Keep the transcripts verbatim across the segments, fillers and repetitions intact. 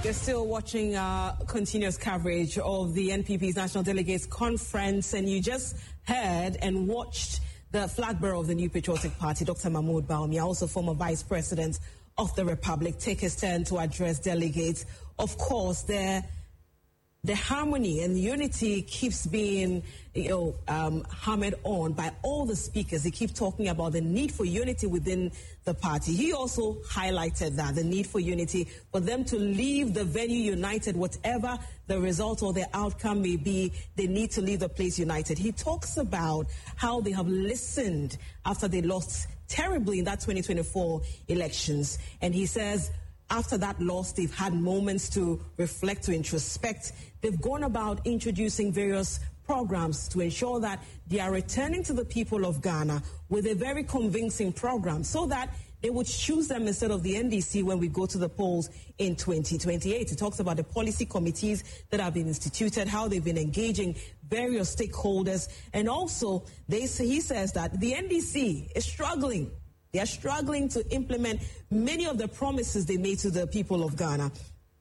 You're still watching our continuous coverage of the N P P's National Delegates Conference, and you just heard and watched the flag bearer of the New Patriotic Party, Doctor Mahmoud Bawumia, also former Vice President of the Republic, take his turn to address delegates. Of course, there the harmony and unity keeps being, you know, um, hammered on by all the speakers. They keep talking about the need for unity within the party. He also highlighted that, the need for unity, for them to leave the venue united, whatever the result or the outcome may be, they need to leave the place united. He talks about how they have listened after they lost terribly in that twenty twenty-four elections. And he says, after that loss, they've had moments to reflect, to introspect. They've gone about introducing various programs to ensure that they are returning to the people of Ghana with a very convincing program so that they would choose them instead of the N D C when we go to the polls in twenty twenty-eight. He talks about the policy committees that have been instituted, how they've been engaging various stakeholders, and also they say, he says that the N D C is struggling. They are struggling to implement many of the promises they made to the people of Ghana.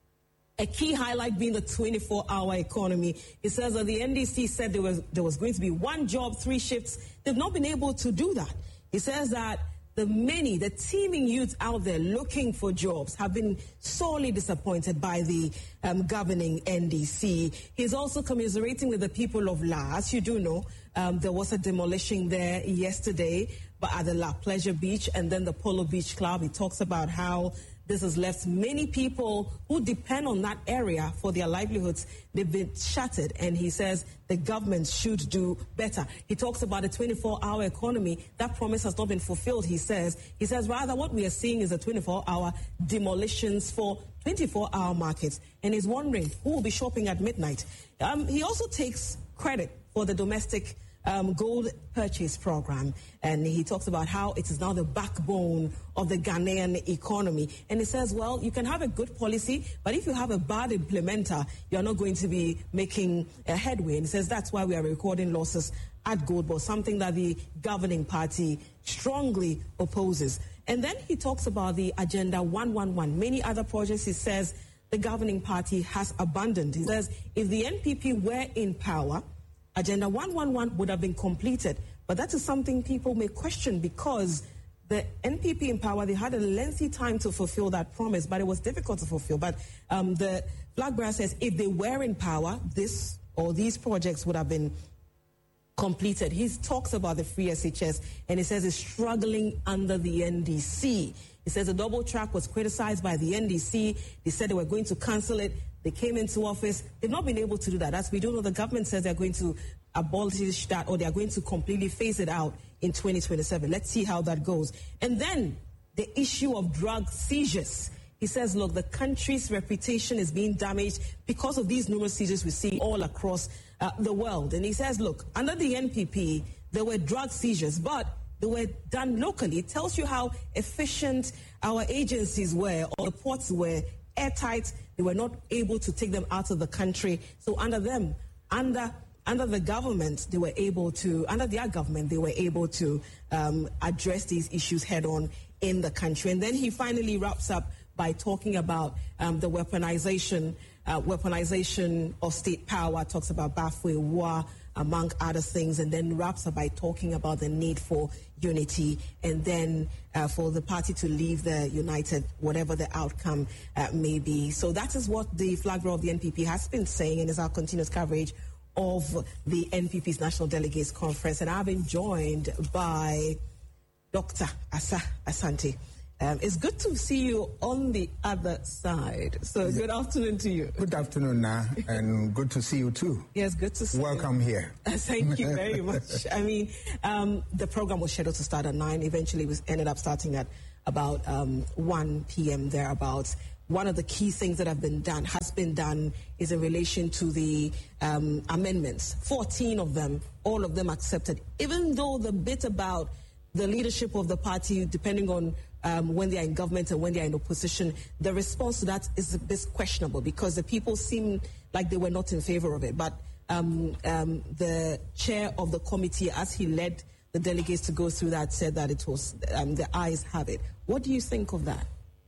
A key highlight being the twenty-four hour economy. He says that the N D C said there was, there was going to be one job, three shifts. They've not been able to do that. He says that the many, the teeming youths out there looking for jobs have been sorely disappointed by the um, governing N D C. He's also commiserating with the people of La. As you do know, um, there was a demolition there yesterday, but at the La Pleasure Beach and then the Polo Beach Club. He talks about how this has left many people who depend on that area for their livelihoods. They've been shattered, and he says the government should do better. He talks about a twenty-four hour economy. That promise has not been fulfilled, he says. He says rather what we are seeing is a twenty-four hour demolitions for twenty-four hour markets. And he's wondering who will be shopping at midnight. Um, he also takes credit for the domestic Um, gold purchase program, and he talks about how it is now the backbone of the Ghanaian economy. And he says, well, you can have a good policy, but if you have a bad implementer, you're not going to be making a headway. And he says that's why we are recording losses at Goldboro, something that the governing party strongly opposes. And then he talks about the Agenda one one one, many other projects he says the governing party has abandoned. He says if the N P P were in power, Agenda one one one would have been completed. But that is something people may question because the N P P in power, they had a lengthy time to fulfill that promise, but it was difficult to fulfill. But um, the flag bearer says if they were in power, this or these projects would have been completed. He talks about the free S H S, and he says it's struggling under the N D C. He says the double track was criticized by the N D C. They said they were going to cancel it. They came into office. They've not been able to do that. As we don't know, the government says they're going to abolish that or they're going to completely phase it out in twenty twenty-seven. Let's see how that goes. And then the issue of drug seizures. He says, look, the country's reputation is being damaged because of these numerous seizures we see all across uh, the world. And he says, look, under the N P P, there were drug seizures, but they were done locally. It tells you how efficient our agencies were, or the ports were airtight. They were not able to take them out of the country. So under them, under under the government, they were able to, under their government, they were able to um, address these issues head on in the country. And then he finally wraps up by talking about um, the weaponization, uh, weaponization of state power, talks about Bafwe War, among other things, and then wraps up by talking about the need for unity and then uh, for the party to leave the united, whatever the outcome uh, may be. So that is what the flag bearer of the N P P has been saying, and is our continuous coverage of the N P P's National Delegates Conference. And I've been joined by Doctor Asa Asante. Um, it's good to see you on the other side. So yeah. Good afternoon to you. Good afternoon, Na, and good to see you too. Yes, good to see Welcome you. here. Thank you very much. I mean, um, the program was scheduled to start at nine. Eventually, we ended up starting at about um, one p m thereabouts. One of the key things that have been done, has been done, is in relation to the um, amendments. fourteen of them, all of them accepted. Even though the bit about the leadership of the party, depending on um, when they are in government and when they are in opposition, the response to that is a bit questionable because the people seem like they were not in favor of it. But um, um, the chair of the committee, as he led the delegates to go through that, said that it was, um, the ayes have it. What do you think of that?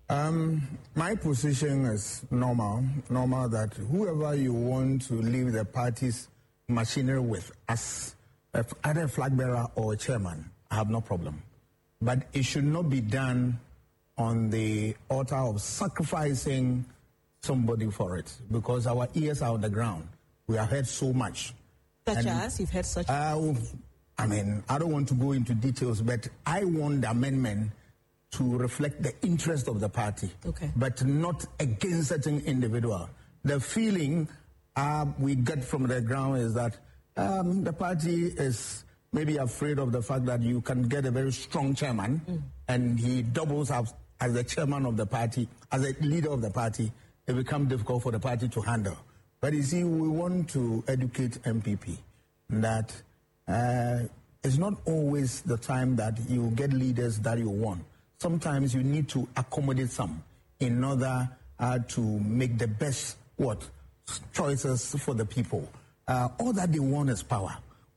Um, my position is normal, normal that whoever you want to leave the party's machinery with, as a, either a flag bearer or a chairman, I have no problem. But it should not be done on the altar of sacrificing somebody for it, because our ears are on the ground. We have heard so much. Such and, as? You've heard such uh, I mean, I don't want to go into details, but I want the amendment to reflect the interest of the party, okay, but not against certain individual. The feeling uh, we get from the ground is that um, the party is maybe afraid of the fact that you can get a very strong chairman, mm. and he doubles up as the chairman of the party, as a leader of the party. It becomes difficult for the party to handle. But you see, we want to educate M P P that uh, it's not always the time that you get leaders that you want. Sometimes you need to accommodate some in order uh, to make the best what choices for the people. Uh, all that they want is power.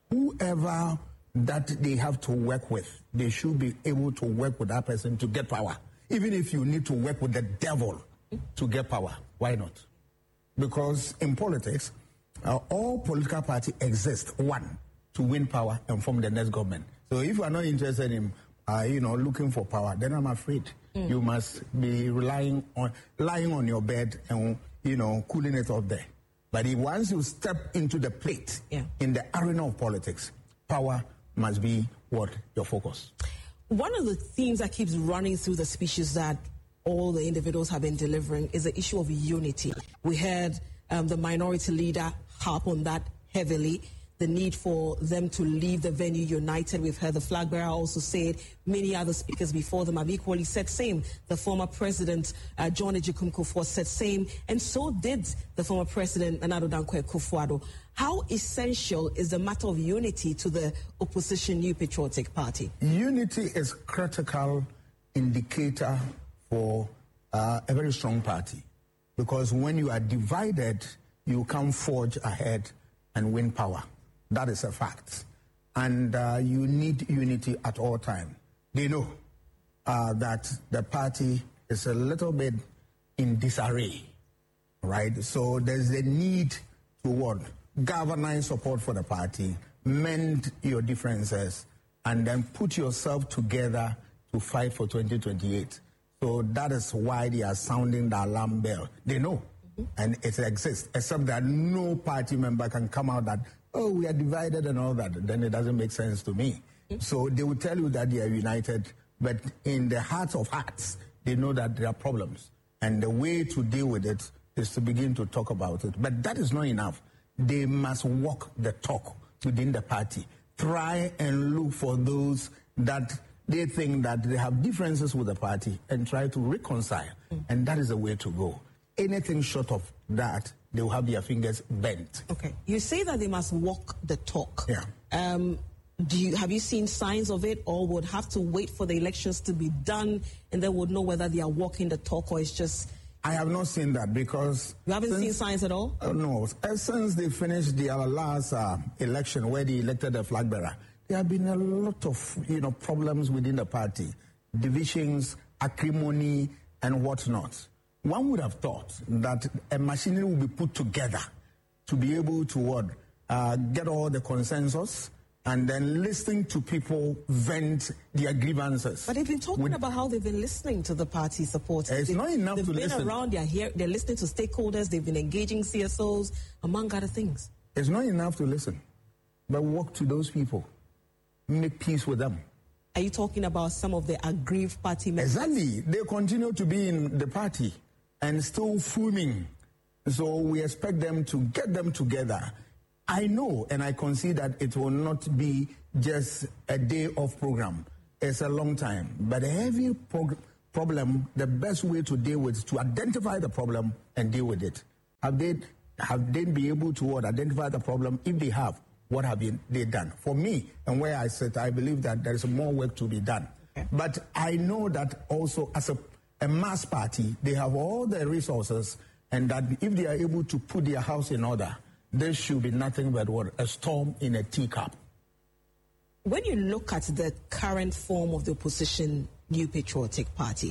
Whoever that they have to work with, they should be able to work with that person to get power. Even if you need to work with the devil to get power, why not? Because in politics, uh, all political parties exist, one, to win power and form the next government. So if you are not interested in Uh, you know, looking for power, then I'm afraid mm. you must be relying on, lying on your bed and, you know, cooling it off there. But if once you step into the plate, yeah. in the arena of politics, power must be what your focus. One of the themes that keeps running through the speeches that all the individuals have been delivering is the issue of unity. We heard um, the minority leader harp on that heavily. The need for them to leave the venue united. We've heard the flag bearer also say it. Many other speakers before them have equally said same. The former president, uh, John Agyekum Kufuor, said same. And so did the former president, Nana Addo Dankwa Akufo-Addo. How essential is the matter of unity to the opposition New Patriotic Party? Unity is critical indicator for uh, a very strong party. Because when you are divided, you can forge ahead and win power. That is a fact. And uh, you need unity at all times. They know uh, that the party is a little bit in disarray, right? So there's a need to what? Galvanize support for the party, mend your differences, and then put yourself together to fight for twenty twenty-eight. So that is why they are sounding the alarm bell. They know, mm-hmm. and it exists, except that no party member can come out that, oh, we are divided and all that. Then it doesn't make sense to me. Mm-hmm. So they will tell you that they are united, but in the heart of hearts, they know that there are problems. And the way to deal with it is to begin to talk about it. But that is not enough. They must walk the talk within the party. Try and look for those that they think that they have differences with the party and try to reconcile. Mm-hmm. And that is the way to go. Anything short of that, they will have their fingers bent. Okay. You say that they must walk the talk. Yeah. Um, do you have you seen signs of it, or would have to wait for the elections to be done and then would know whether they are walking the talk, or it's just... I have not seen that because... You haven't since, seen signs at all? Uh, no. Uh, since they finished their last uh, election where they elected the flag bearer, there have been a lot of, you know, problems within the party. Divisions, acrimony, and whatnot. One would have thought that a machinery will be put together to be able to what, uh, get all the consensus and then listening to people vent their grievances. But they've been talking With, about how they've been listening to the party supporters. It's they've, not enough they've to been listen. around, they're here, they're listening to stakeholders, they've been engaging C S Os, among other things. It's not enough to listen, but walk to those people, make peace with them. Are you talking about some of the aggrieved party members? Exactly. They continue to be in the party and still fuming. So we expect them to get them together. I know and I concede that it will not be just a day off program. It's a long time. But a heavy prog- problem, the best way to deal with is to identify the problem and deal with it. Have they, have they been able to what, identify the problem? If they have, what have they done? For me, and where I sit, I believe that there is more work to be done. Okay. But I know that also as a, a mass party, they have all the resources, and that if they are able to put their house in order, there should be nothing but what, a storm in a teacup. When you look at the current form of the opposition New Patriotic Party,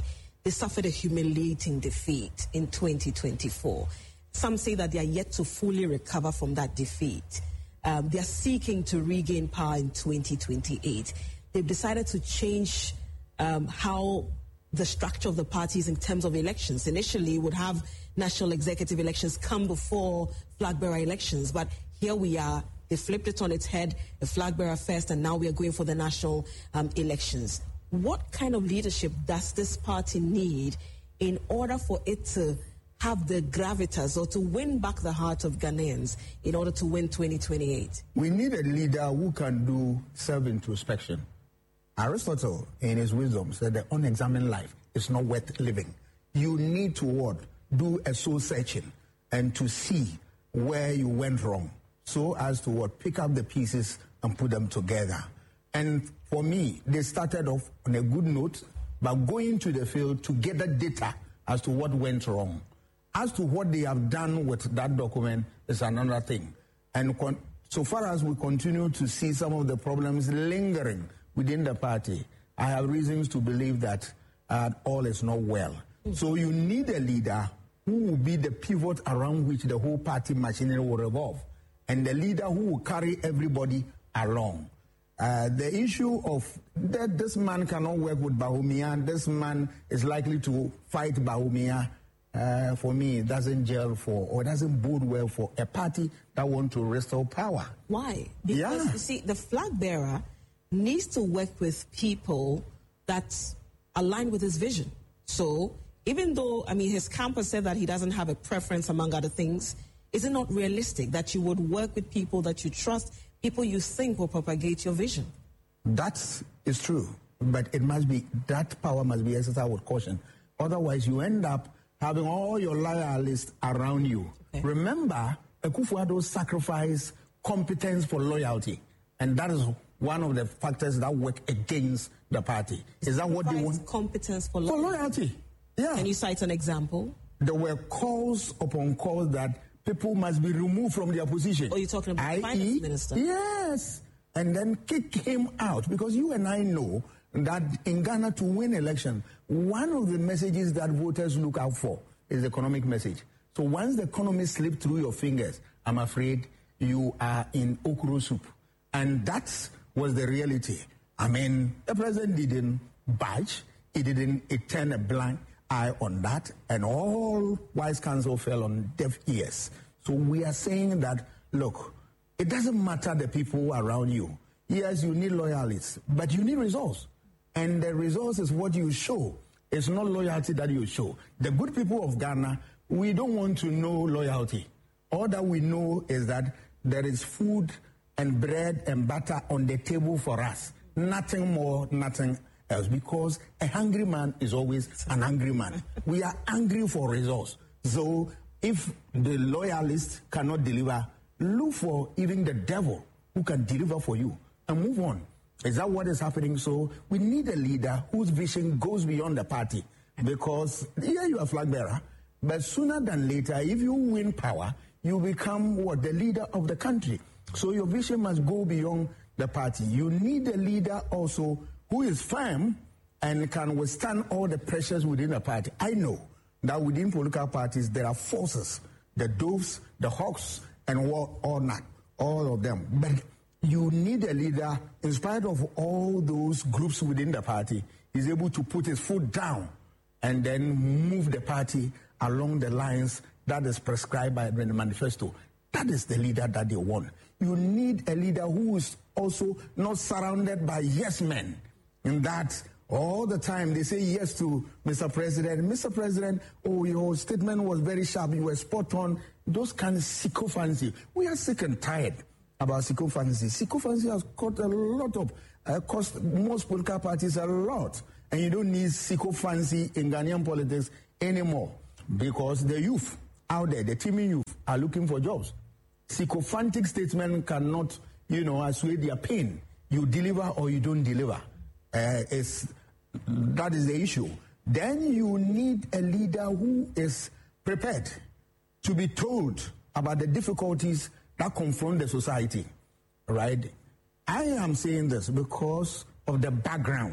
they suffered a humiliating defeat in twenty twenty-four. Some say that they are yet to fully recover from that defeat. Um, they are seeking to regain power in twenty twenty-eight. They've decided to change um, how the structure of the parties in terms of elections. Initially, would have national executive elections come before flag bearer elections, but here we are. They flipped it on its head, the flag bearer first, and now we are going for the national um, elections. What kind of leadership does this party need in order for it to have the gravitas or to win back the heart of Ghanaians in order to win twenty twenty-eight? We need a leader who can do self-introspection. Aristotle, in his wisdom, said the unexamined life is not worth living. You need to what? Do a soul searching and to see where you went wrong, so as to what? Pick up the pieces and put them together. And for me, they started off on a good note by going to the field to gather data as to what went wrong. As to what they have done with that document is another thing. And con- so far as we continue to see some of the problems lingering within the party, I have reasons to believe that uh, all is not well. Mm-hmm. So you need a leader who will be the pivot around which the whole party machinery will revolve, and the leader who will carry everybody along. Uh, the issue of that this man cannot work with Bawumia, this man is likely to fight Bawumia, uh, for me, it doesn't gel for, or doesn't bode well for a party that wants to restore power. Why? Because, yeah. you see, the flag bearer needs to work with people that align with his vision. So, even though, I mean, his campus said that he doesn't have a preference among other things, is it not realistic that you would work with people that you trust, people you think will propagate your vision? That is true, but it must be, that power must be exercised with caution. Otherwise, you end up having all your loyalists around you. Okay. Remember, Akufo-Addo sacrificed competence for loyalty, and that is one of the factors that work against the party. Is that what they want? Competence for loyalty. For loyalty, yeah. Can you cite an example? There were calls upon calls that people must be removed from their position. Oh, you're talking about the finance minister? Yes. And then kick him out, because you and I know that in Ghana, to win election, one of the messages that voters look out for is the economic message. So once the economy slips through your fingers, I'm afraid you are in okra soup. And that was the reality. I mean, the president didn't budge. He didn't he turned a blind eye on that. And all wise counsel fell on deaf ears. So we are saying that, look, it doesn't matter the people around you. Yes, you need loyalists, but you need results. And the results is what you show. It's not loyalty that you show. The good people of Ghana, we don't want to know loyalty. All that we know is that there is food and bread and butter on the table for us. Nothing more, nothing else. Because a hungry man is always an angry man. We are angry for results. So if the loyalists cannot deliver, look for even the devil who can deliver for you and move on. Is that what is happening? So we need a leader whose vision goes beyond the party, because yeah, you are flag bearer, but sooner than later, if you win power, you become what? The leader of the country. So your vision must go beyond the party. You need a leader also who is firm and can withstand all the pressures within the party. I know that within political parties, there are forces, the doves, the hawks, and all, all not, all of them. But you need a leader, in spite of all those groups within the party, is able to put his foot down and then move the party along the lines that is prescribed by the manifesto. That is the leader that they want. You need a leader who is also not surrounded by yes men, in that all the time they say yes to Mister President. Mister President, oh, your statement was very sharp, you were spot on. Those kind of sycophancy. We are sick and tired about sycophancy. Sycophancy has cost a lot of, uh, cost most political parties a lot. And you don't need sycophancy in Ghanaian politics anymore, because the youth out there, the teeming youth, are looking for jobs. Sycophantic statements cannot, you know, assuage their pain. You deliver or you don't deliver. Uh, it's, that is the issue. Then you need a leader who is prepared to be told about the difficulties that confront the society, right? I am saying this because of the background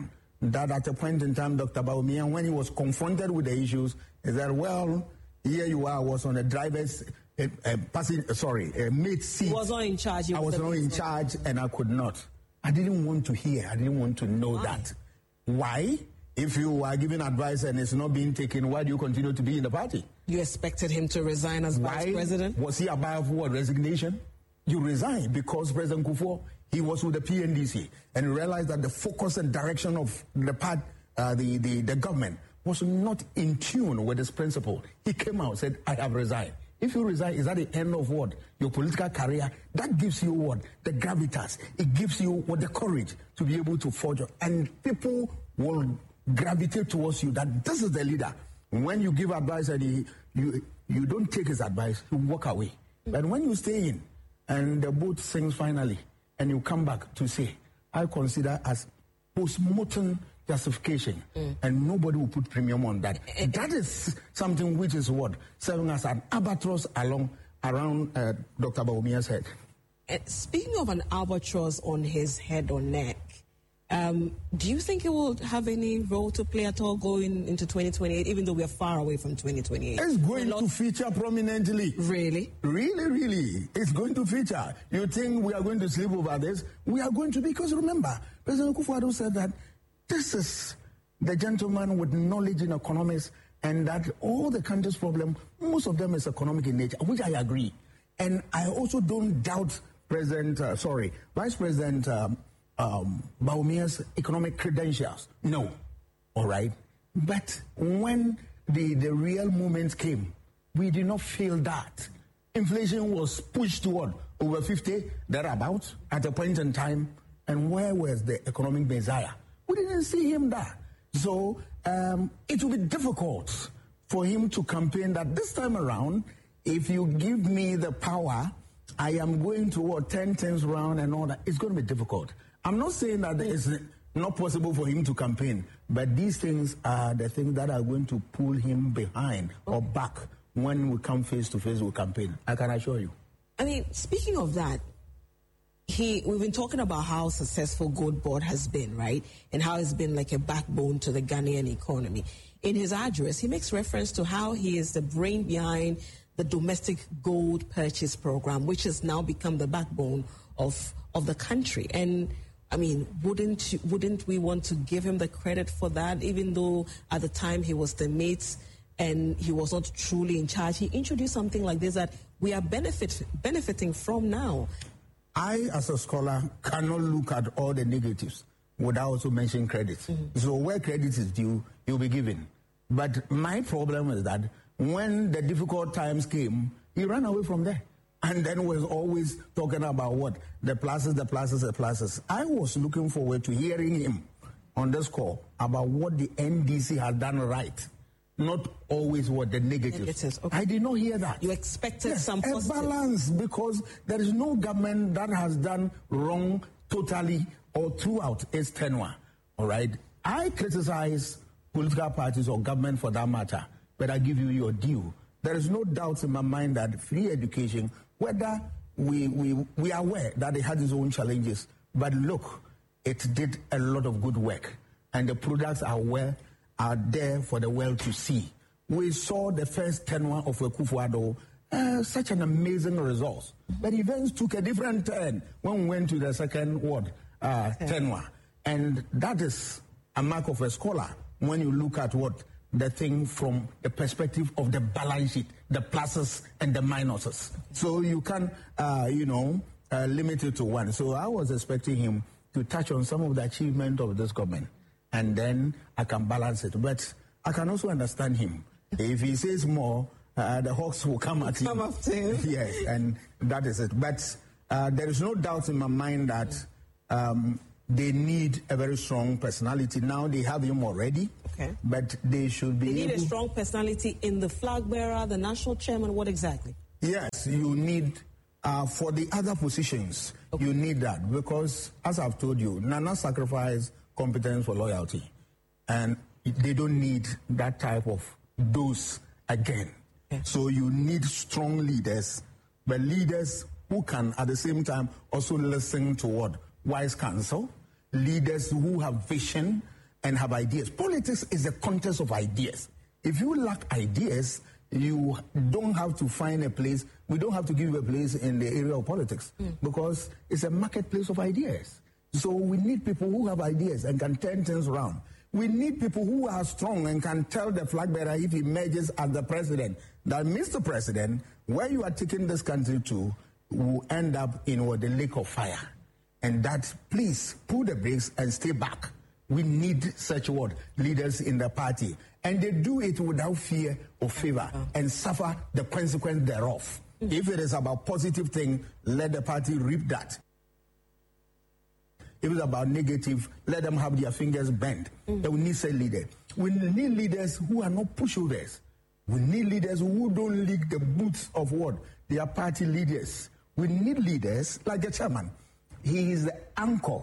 that at a point in time, Doctor Bawumia, when he was confronted with the issues, he said, well, here you are, I was on a driver's, a, a passing, sorry, a mate seat. He was not in charge. I was not in charge and I could not. I didn't want to hear, I didn't want to know Why? that. Why? If you are giving advice and it's not being taken, why do you continue to be in the party? You expected him to resign as Why? vice president? Was he above what, resignation? You resigned because President Kufuor, he was with the P N D C and realized that the focus and direction of the part, uh, the, the, the government was not in tune with his principle. He came out and said, I have resigned. If you resign, is that the end of what? Your political career? That gives you what? The gravitas. It gives you what? The courage to be able to forge. And people will gravitate towards you that this is the leader. When you give advice and he, you, you don't take his advice, you walk away. But when you stay in and the boat sinks finally, and you come back to say, I consider as post-mortem justification, mm. and nobody will put premium on that. Uh, that is something which is what? Serving as an albatross along around uh, Doctor Bawumia's head. Uh, speaking of an albatross on his head or neck, um, do you think it will have any role to play at all going into twenty twenty-eight, even though we are far away from twenty twenty-eight? It's going to feature prominently. Really? Really, really. It's going to feature. You think we are going to sleep over this? We are going to, because remember, President Kufuor said that this is the gentleman with knowledge in economics, and that all the country's problem, most of them is economic in nature, which I agree. And I also don't doubt President, uh, sorry, Vice President um, um, Bawumia's economic credentials. No. All right. But when the, the real moments came, we did not feel that. Inflation was pushed toward over fifty, thereabouts, at a point in time. And where was the economic messiah? We didn't see him there. So um, it will be difficult for him to campaign that this time around, if you give me the power, I am going to what, turn things around and all that. It's going to be difficult. I'm not saying that it's not possible for him to campaign, but these things are the things that are going to pull him behind or back when we come face to face with campaign. I can assure you. I mean, speaking of that, He, we've been talking about how successful Gold Board has been, right? And how it's been like a backbone to the Ghanaian economy. In his address, he makes reference to how he is the brain behind the domestic gold purchase program, which has now become the backbone of, of the country. And, I mean, wouldn't, you, wouldn't we want to give him the credit for that, even though at the time he was the mate and he was not truly in charge? He introduced something like this that we are benefit, benefiting from now. I, as a scholar, cannot look at all the negatives without also mentioning credit. Mm-hmm. So where credit is due, you'll be given. But my problem is that when the difficult times came, he ran away from there. And then was always talking about what? The pluses, the pluses, the pluses. I was looking forward to hearing him on this call about what the N D C has done right. Not always what the negatives. negatives okay. I did not hear that. You expected yes, some a positive. balance, because there is no government that has done wrong totally or throughout its tenure. All right. I criticize political parties or government for that matter, but I give you your due. There is no doubt in my mind that free education, whether we we we are aware that it had its own challenges, but look, it did a lot of good work, and the products are well. are there for the world to see. We saw the first tenure of Akufo-Addo, uh, such an amazing result. But events took a different turn when we went to the second word, uh, tenure. And that is a mark of a scholar when you look at what the thing from the perspective of the balance sheet, the pluses and the minuses. So you can, uh, you know, uh, limit it to one. So I was expecting him to touch on some of the achievement of this government, and then I can balance it. But I can also understand him. If he says more, uh, the hawks will come at him. Come after him. Yes, and that is it. But uh, there is no doubt in my mind that um, they need a very strong personality. Now they have him already, okay. But they should be They need able... a strong personality in the flag bearer, the national chairman, what exactly? Yes, you need... Uh, for the other positions, okay. You need that, because, as I've told you, Nana sacrificed competence for loyalty, and they don't need that type of dose again. Okay. So you need strong leaders, but leaders who can at the same time also listen to what wise counsel, leaders who have vision, and have ideas. Politics is a contest of ideas. If you lack ideas, you don't have to find a place. We don't have to give you a place in the area of politics mm. because it's a marketplace of ideas. So we need people who have ideas and can turn things around. We need people who are strong and can tell the flag bearer if he emerges as the president that, Mister President, where you are taking this country to will end up in what, the lake of fire. And that, please, pull the brakes and stay back. We need such what leaders in the party. And they do it without fear or favor and suffer the consequence thereof. Mm-hmm. If it is about positive thing, let the party reap that. If it's about negative, let them have their fingers bent. Mm. We need such leaders. We need leaders who are not pushovers. We need leaders who don't lick the boots of what? Their party leaders. We need leaders like the chairman. He is the anchor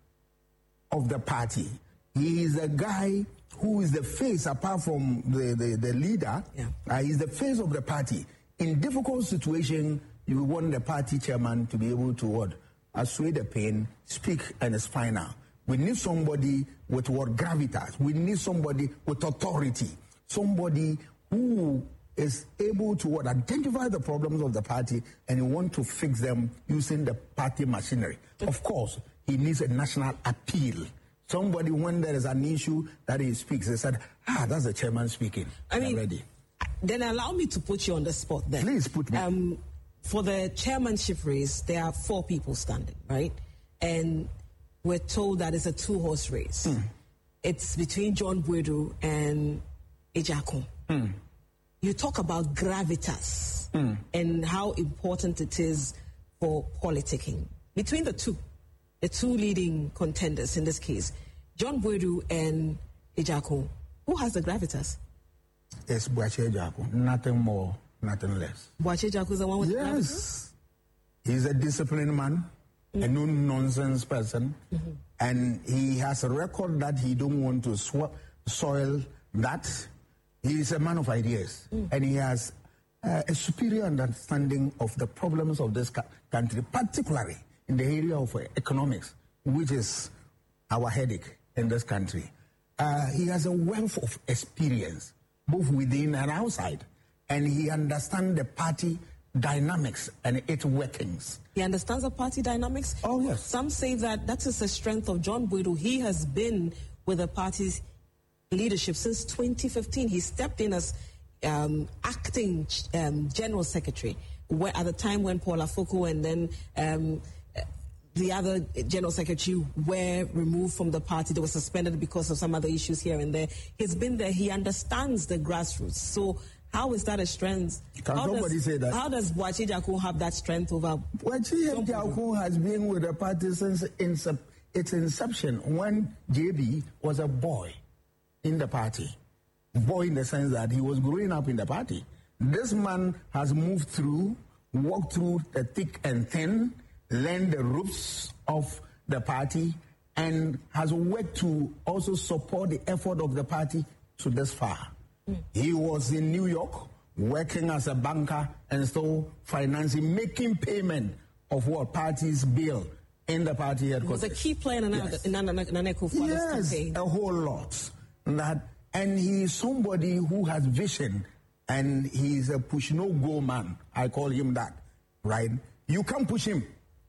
of the party. He is a guy who is the face, apart from the, the, the leader. Yeah. Uh, he's the face of the party. In difficult situation, you want the party chairman to be able to what? Assuage the pain, speak, and it's final. We need somebody with what gravitas. We need somebody with authority. Somebody who is able to what identify the problems of the party and want to fix them using the party machinery. Of course, he needs a national appeal. Somebody, when there is an issue that he speaks, they said, ah, that's the chairman speaking. I mean, ready. Then allow me to put you on the spot there. Please put me. Um, For the chairmanship race, there are four people standing, right? And we're told that it's a two-horse race. Mm. It's between John Boadu and Ejaku. Mm. You talk about gravitas mm. and how important it is for politicking. Between the two, the two leading contenders in this case, John Boadu and Ejaku, who has the gravitas? It's Boakye Ejaku, nothing more. Nothing less. Boakye Ejaku is the one with yes. the He's a disciplined man, mm-hmm. a no-nonsense person, mm-hmm. and he has a record that he don't want to sw- soil that. He is a man of ideas, mm. and he has uh, a superior understanding of the problems of this ca- country, particularly in the area of uh, economics, which is our headache in this country. Uh, he has a wealth of experience, both within and outside. And he understands the party dynamics and its workings. He understands the party dynamics? Oh, yes. Some say that that is the strength of John Boadu. He has been with the party's leadership since twenty fifteen. He stepped in as um, acting um, general secretary where, at the time when Paul Afoko and then um, the other general secretary were removed from the party. They were suspended because of some other issues here and there. He's been there. He understands the grassroots. So how is that a strength? Can how somebody does, say that? How does Boakye Ejaku have that strength over? Boakye Ejaku has been with the party since its inception, when J B was a boy in the party. Boy in the sense that he was growing up in the party. This man has moved through, walked through the thick and thin, learned the ropes of the party, and has worked to also support the effort of the party to this far. Mm. He was in New York working as a banker and so financing, making payment of what party's bill in the party headquarters. He was a key player in yes. Nana Akufo-Addo's yes, campaign. a whole lot. That, and he is somebody who has vision, and he is a push-no-go man. I call him that, right? You can't push him.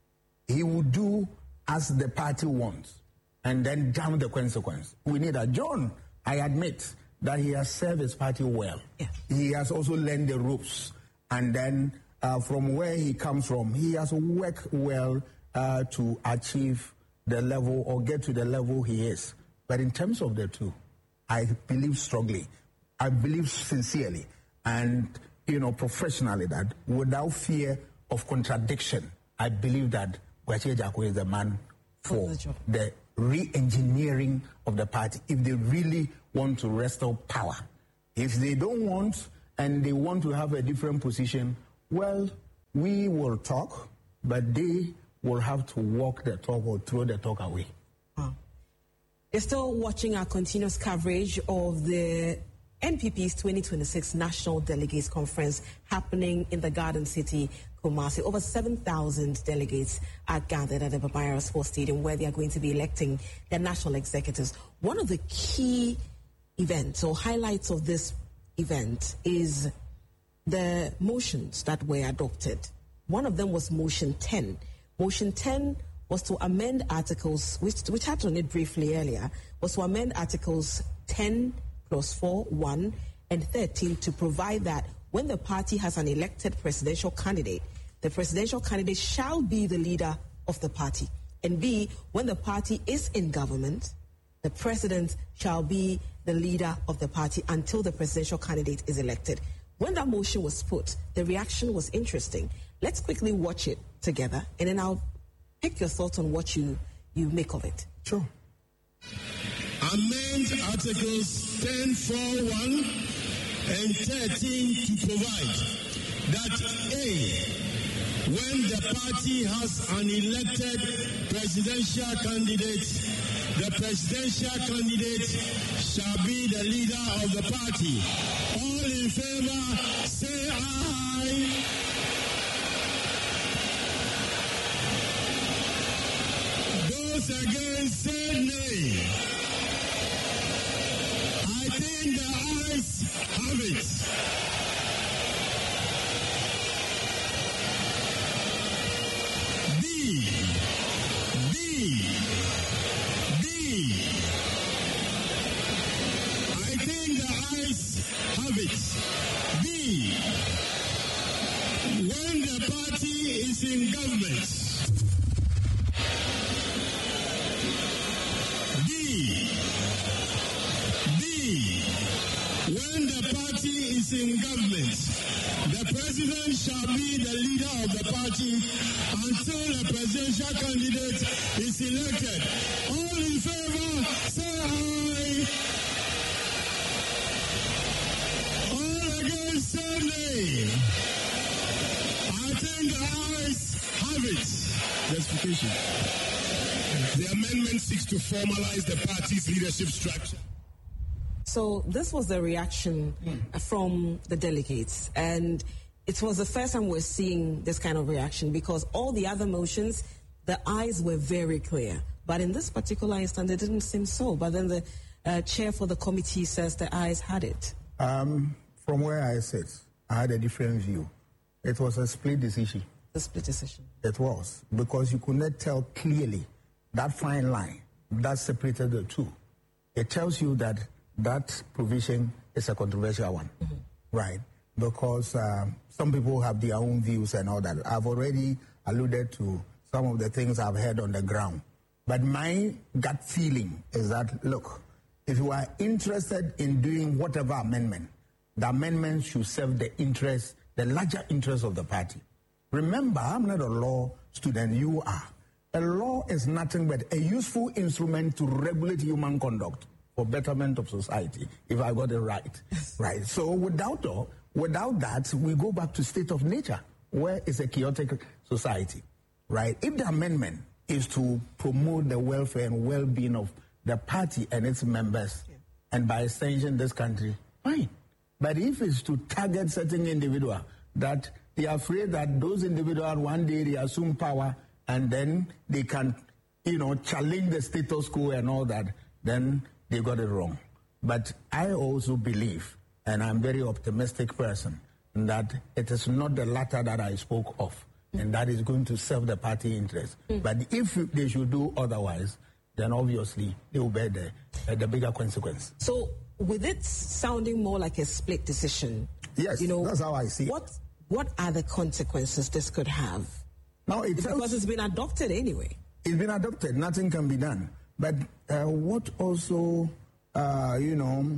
He will do as the party wants, and then down the consequence. We need a John, I admit, that he has served his party well. Yeah. He has also learned the ropes. And then uh, from where he comes from, he has worked well uh, to achieve the level or get to the level he is. But in terms of the two, I believe strongly, I believe sincerely, and you know professionally that without fear of contradiction, I believe that Boakye Ejaku is the man for the re-engineering of the party if they really want to restore power. If they don't want and they want to have a different position, well, we will talk, but they will have to walk the talk or throw the talk away. Wow. You're still watching our continuous coverage of the N P P's twenty twenty-six National Delegates Conference happening in the Garden City, Kumasi. Over seven thousand delegates are gathered at the Babayara Sports Stadium, where they are going to be electing their national executives. One of the key events or highlights of this event is the motions that were adopted. One of them was Motion ten. Motion ten was to amend articles, which we touched on it briefly earlier, was to amend articles ten plus four, one, and thirteen to provide that when the party has an elected presidential candidate, the presidential candidate shall be the leader of the party. And B, when the party is in government, the president shall be the leader of the party until the presidential candidate is elected. When that motion was put, the reaction was interesting. Let's quickly watch it together, and then I'll pick your thoughts on what you, you make of it. Sure. Amend Articles ten four one and thirteen to provide that A, when the party has an elected presidential candidate, the presidential candidate shall be the leader of the party. All in favor, say aye. Those against, say nay. I think the ayes have it. B, B, B. I think the ayes have it. B, when the party is in government. B, B, when the party is in government, the president shall be the leader of the party until the presidential candidate is elected. All in favor, say aye. All against, say nay. I think the ayes have it. Justification. The amendment seeks to formalize the party's leadership structure. So this was the reaction mm. from the delegates, and it was the first time we're seeing this kind of reaction, because all the other motions, the ayes were very clear. But in this particular instance, it didn't seem so. But then the uh, chair for the committee says the ayes had it. Um, from where I sit, I had a different view. It was a split decision. A split decision. It was, because you could not tell clearly that fine line that separated the two. It tells you that that provision is a controversial one, mm-hmm. right? Because uh, some people have their own views and all that. I've already alluded to some of the things I've heard on the ground. But my gut feeling is that, look, if you are interested in doing whatever amendment, the amendment should serve the interest, the larger interest of the party. Remember, I'm not a law student, you are. A law is nothing but a useful instrument to regulate human conduct for betterment of society, if I got it right. Right. So without all, without that, we go back to state of nature, where it's a chaotic society. Right. If the amendment is to promote the welfare and well-being of the party and its members, yeah. and by extension this country, fine. But if it's to target certain individual that they are afraid that those individuals one day they assume power and then they can, you know, challenge the status quo and all that, then they got it wrong. But I also believe, and I'm a very optimistic person, that it is not the latter that I spoke of, mm-hmm. and that is going to serve the party interest. Mm-hmm. But if they should do otherwise, then obviously they will bear the, uh, the bigger consequence. So with it sounding more like a split decision, yes, you know, that's how I see what, it. What are the consequences this could have? Now, it because tells, it's been adopted anyway. It's been adopted. Nothing can be done. But uh, what also, uh, you know,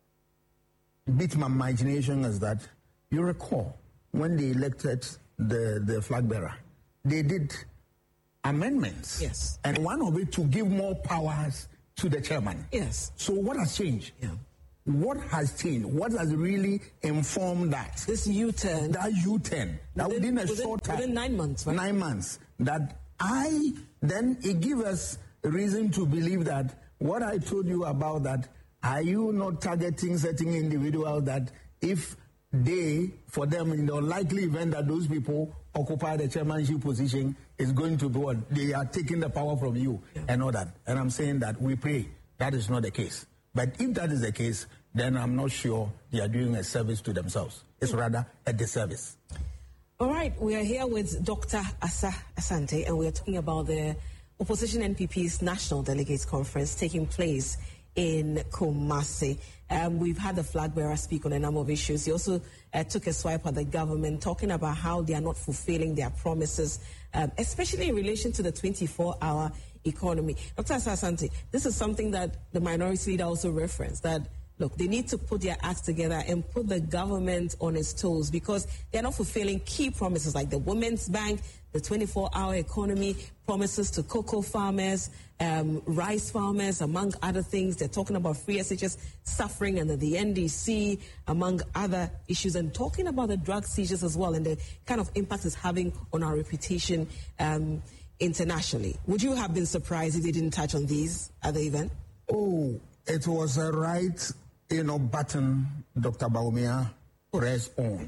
beat my imagination is that you recall when they elected the, the flag bearer, they did amendments. Yes. And one of it to give more powers to the chairman. Yes. So what has changed? Yeah. What has changed? What has really informed that? This U-turn. That U-turn. That within, within a within, short time. Within nine months, right? Nine months. That I, then it gives us reason to believe that what I told you about that Are you not targeting certain individuals that if they, for them, in the unlikely event that those people occupy the chairmanship position, is going to be what? They are taking the power from you yeah. and all that. And I'm saying that we pray that is not the case. But if that is the case, then I'm not sure they are doing a service to themselves. It's rather a disservice. All right, we are here with Doctor Asa Asante, and we are talking about the Opposition N P P's National Delegates Conference taking place in Kumasi. Um, we've had the flag bearer speak on a number of issues. He also uh, took a swipe at the government, talking about how they are not fulfilling their promises, um, especially in relation to the twenty-four hour economy. Doctor Asante, this is something that the minority leader also referenced, that look, they need to put their acts together and put the government on its toes because they're not fulfilling key promises like the Women's Bank, the twenty-four hour economy, promises to cocoa farmers, um, rice farmers, among other things. They're talking about free S H S suffering under the N D C, among other issues, and talking about the drug seizures as well and the kind of impact it's having on our reputation um, internationally. Would you have been surprised if they didn't touch on these at the event? Oh, it was a right, you know, button Doctor Bawumia pressed on.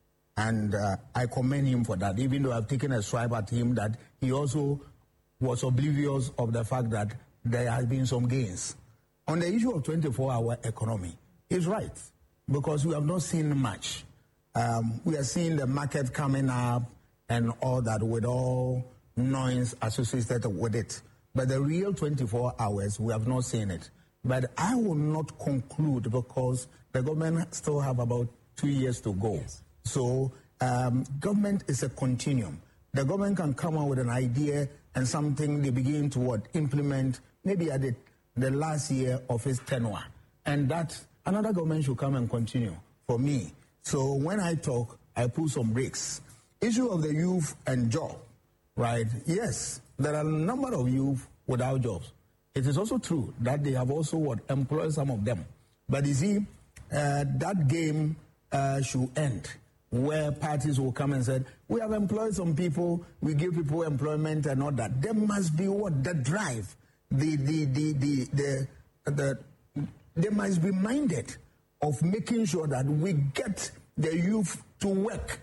And uh, I commend him for that, even though I've taken a swipe at him that he also was oblivious of the fact that there has been some gains. On the issue of twenty-four hour economy, he's right, because we have not seen much. Um, we are seeing the market coming up and all that with all noise associated with it. But the real twenty-four hours, we have not seen it. But I will not conclude because the government still have about two years to go. Yes. So um, government is a continuum. The government can come out with an idea and something they begin to what, implement maybe at the, the last year of its tenure. And that another government should come and continue for me. So when I talk, I put some breaks. Issue of the youth and job, right? Yes, there are a number of youth without jobs. It is also true that they have also what, employed some of them. But you see, uh, that game uh, should end, where parties will come and say, we have employed some people, we give people employment and all that. There must be what? The drive. The, the, the, the, the, the, they must be minded of making sure that we get the youth to work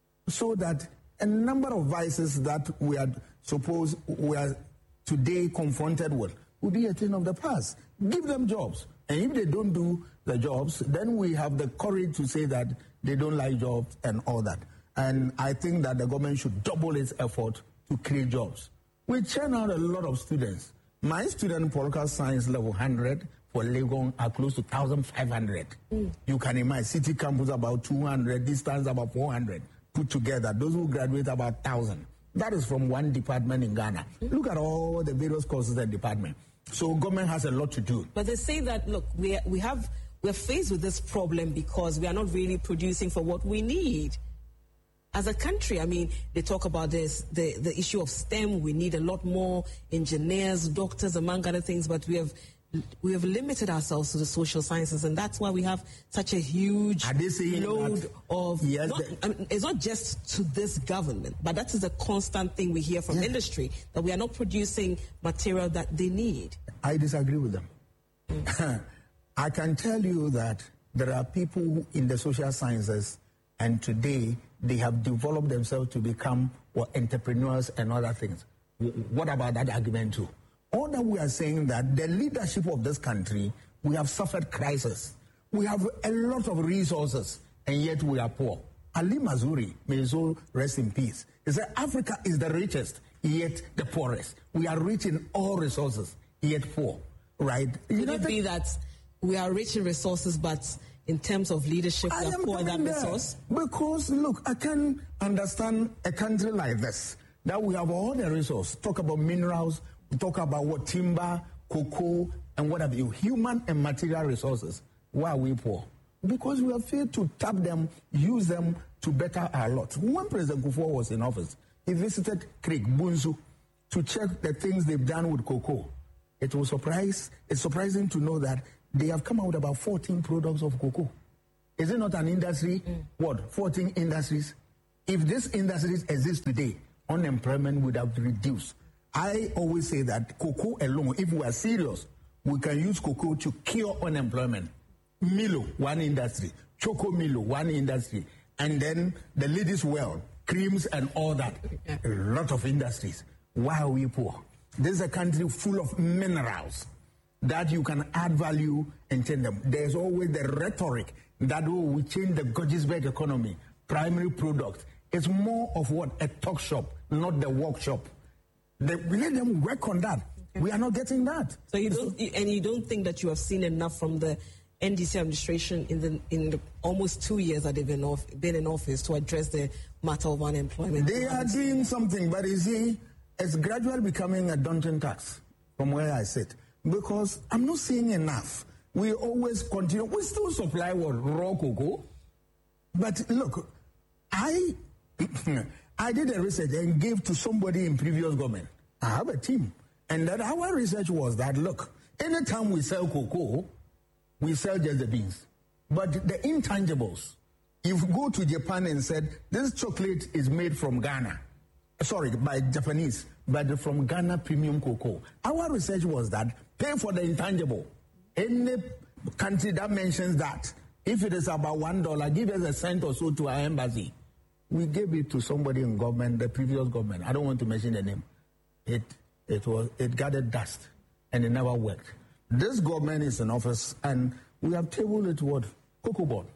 so that a number of vices that we are supposed we are today confronted with will be a thing of the past. Give them jobs. And if they don't do the jobs, then we have the courage to say that they don't like jobs and all that. And I think that the government should double its effort to create jobs. We churn out a lot of students. My student political science level one hundred for Legon are close to one thousand five hundred. Mm. You can imagine, city campus about two hundred, distance about four hundred. Put together, those who graduate about one thousand. That is from one department in Ghana. Mm. Look at all the various courses and departments. So government has a lot to do. But they say that, look, we we have we're faced with this problem because we are not really producing for what we need as a country. I mean, they talk about this the the issue of STEM. We need a lot more engineers, doctors, among other things. But we have we have limited ourselves to the social sciences, and that's why we have such a huge load that, of. Yes, not, I mean, it's not just to this government, but that is a constant thing we hear from yeah. industry, that we are not producing material that they need. I disagree with them. Mm. I can tell you that there are people in the social sciences, and today they have developed themselves to become well, entrepreneurs and other things. What about that argument too? All that we are saying that the leadership of this country, we have suffered crisis. We have a lot of resources, and yet we are poor. Ali Mazuri, may his soul rest in peace, he said Africa is the richest, yet the poorest. We are rich in all resources, yet poor, right? Could it be that we are rich in resources, but in terms of leadership, we are poor in that resource? Because, look, I can understand a country like this, that we have all the resources. Talk about minerals, we talk about what timber, cocoa, and what have you, human and material resources. Why are we poor? Because we have failed to tap them, use them to better our lot. When President Kufuor was in office, he visited Creek, Bunzu, to check the things they've done with cocoa. It was surprise, it's surprising to know that they have come out with about fourteen products of cocoa. Is it not an industry? Mm. What, fourteen industries? If these industries exist today, unemployment would have reduced. I always say that cocoa alone, if we are serious we can use cocoa to cure unemployment. Milo, one industry. Choco Milo, one industry. And then the ladies' well, creams and all that. A lot of industries. Why are we poor? This is a country full of minerals that you can add value and change them. There's always the rhetoric that, oh, we change the Goggisberg economy, primary product. It's more of what? A talk shop, not the workshop. They, let them work on that. Okay. We are not getting that. So you don't, and you don't think that you have seen enough from the N D C administration in the in the almost two years that they've been, off, been in office to address the matter of unemployment? They are doing something, but you see, it's gradually becoming a daunting task from where I sit, because I'm not seeing enough. We always continue. We still supply what? Raw cocoa. But look, I I did a research and gave to somebody in previous government. I have a team. And that our research was that, look, anytime we sell cocoa, we sell just the beans. But the intangibles, if you go to Japan and said, this chocolate is made from Ghana, sorry, by Japanese, but from Ghana premium cocoa. Our research was that pay for the intangible. Any country that mentions that, if it is about one dollar, give us a cent or so to our embassy. We gave it to somebody in government, the previous government. I don't want to mention the name. It it was it gathered dust and it never worked. This government is in office and we have tabled it what? Cocoa board.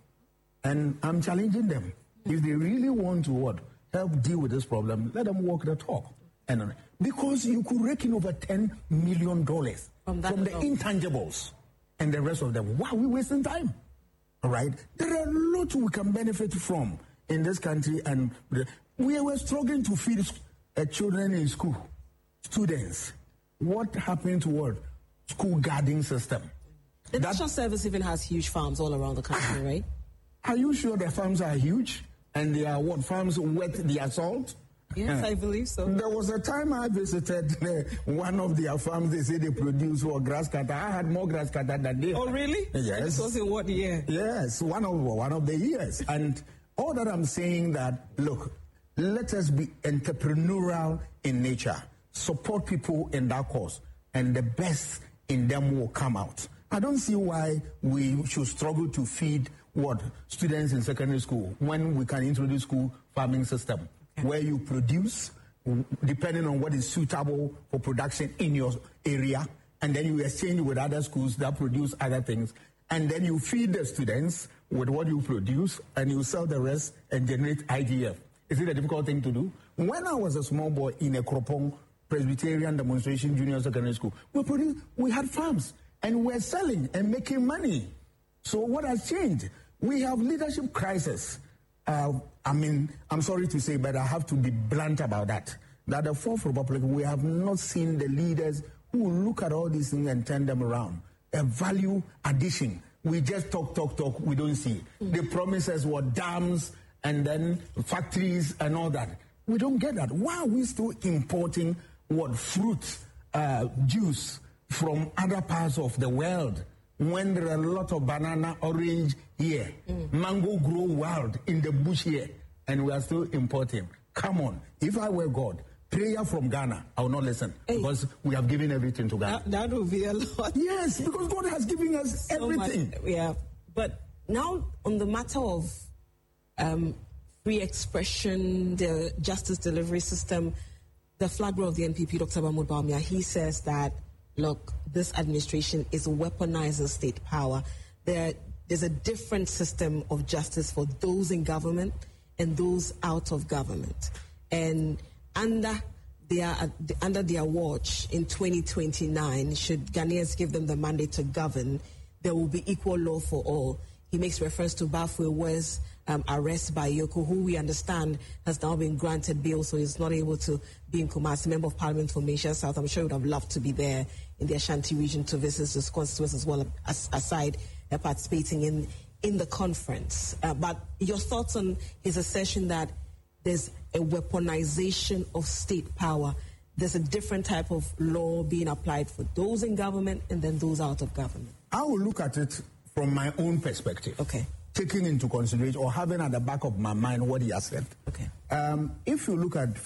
And I'm challenging them. If they really want to what? Help deal with this problem, let them walk the talk. And because you could rake in over ten million dollars from, from the intangibles and the rest of them. Why are we wasting time? All right? There are lots we can benefit from in this country, and we were struggling to feed uh, children in school, students. What happened to what? School guarding system. The National Service even has huge farms all around the country, right? Are you sure the farms are huge? And they are what? Farms worth the assault? Yes, uh, I believe so. There was a time I visited uh, one of their farms. They say they produce for grass cutter. I had more grass cutter than they. Oh, really? Yes. This was in what year? Yes, one of one of the years. And all that I'm saying that, look, let us be entrepreneurial in nature. Support people in that cause, and the best in them will come out. I don't see why we should struggle to feed what students in secondary school when we can introduce school farming system okay. where you produce depending on what is suitable for production in your area, and then you exchange with other schools that produce other things, and then you feed the students with what you produce, and you sell the rest and generate I G F. Is it a difficult thing to do? When I was a small boy in a Kropong Presbyterian Demonstration Junior Secondary School, we produced, we had farms, and we're selling and making money. So what has changed? We have leadership crisis. Uh, I mean, I'm sorry to say, but I have to be blunt about that. That the Fourth Republic, we have not seen the leaders who look at all these things and turn them around. A value addition. We just talk, talk, talk. We don't see. Mm-hmm. The promises were dams and then factories and all that. We don't get that. Why are we still importing what fruit, uh, juice from other parts of the world when there are a lot of banana, orange here, mm. mango grow wild in the bush here, and we are still importing? Come on. If I were God, prayer from Ghana, I will not listen hey. because we have given everything to Ghana. That, that would be a lot. Yes, because God has given us so everything. Much, yeah, but now on the matter of um, free expression, the justice delivery system, the flag bearer of the N P P, Doctor Mahmoud Bawumia, he says that, look, this administration is weaponizing state power. There, there's a different system of justice for those in government and those out of government. And under their, under their watch in twenty twenty-nine, should Ghanaians give them the mandate to govern, there will be equal law for all. He makes reference to Bafwe's um, arrest by Yoko, who we understand has now been granted bail, so he's not able to be in Kumasi, Member of Parliament for Malaysia South. I'm sure he would have loved to be there in the Ashanti region to visit his constituents as well, as, aside uh, participating in, in the conference. Uh, but your thoughts on his assertion that there's a weaponization of state power, there's a different type of law being applied for those in government and then those out of government? I will look at it from my own perspective. Okay. Taking into consideration or having at the back of my mind what he has said. Okay. Um, if you look at